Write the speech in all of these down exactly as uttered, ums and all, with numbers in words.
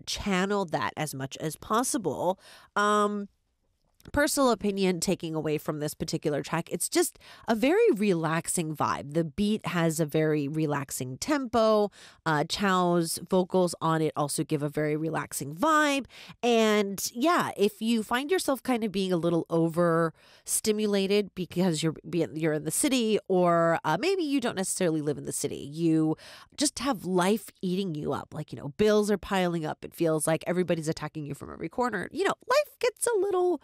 channel that as much as possible. Um, personal opinion taking away from this particular track, it's just a very relaxing vibe. The beat has a very relaxing tempo. uh Chow's vocals on it also give a very relaxing vibe. And yeah, if you find yourself kind of being a little overstimulated because you're you're in the city, or uh, maybe you don't necessarily live in the city, you just have life eating you up, like, you know, bills are piling up, it feels like everybody's attacking you from every corner, you know, life gets a little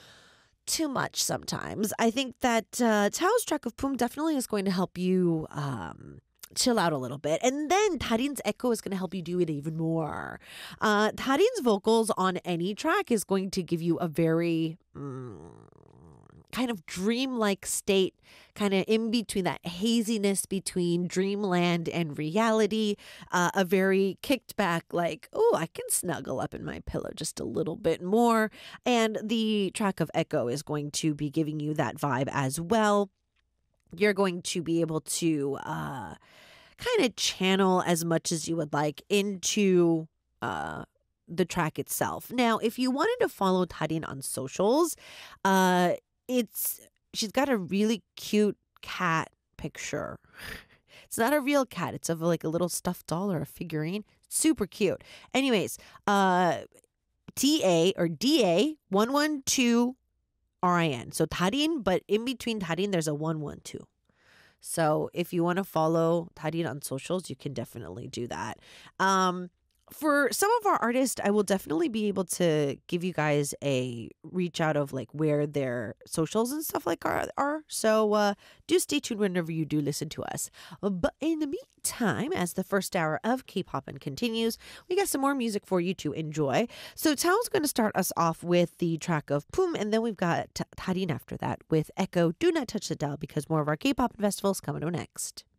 too much sometimes. I think that uh, Tao's track of Poom definitely is going to help you um, chill out a little bit. And then Darin's Echo is going to help you do it even more. Uh, Darin's vocals on any track is going to give you a very mm, kind of dreamlike state, kind of in between that haziness between dreamland and reality. Uh, a very kicked back, like, oh, I can snuggle up in my pillow just a little bit more. And the track of Echo is going to be giving you that vibe as well. You're going to be able to uh, kind of channel as much as you would like into uh, the track itself. Now, if you wanted to follow Darin on socials, uh, it's she's got a really cute cat picture. It's not a real cat. It's of like a little stuffed doll or a figurine. Super cute. Anyways, uh, T A or D A one one two R I N. So Darin, but in between Darin, there's a one one two. So if you want to follow Darin on socials, you can definitely do that. Um, for some of our artists, I will definitely be able to give you guys a reach out of like where their socials and stuff like are. are. So uh, do stay tuned whenever you do listen to us. But in the meantime, as the first hour of K-Poppin' continues, we got some more music for you to enjoy. So Tao's going to start us off with the track of Poom, and then we've got Darin after that with Echo, Do Not Touch the Dial, because more of our K-Poppin' festivals coming up next.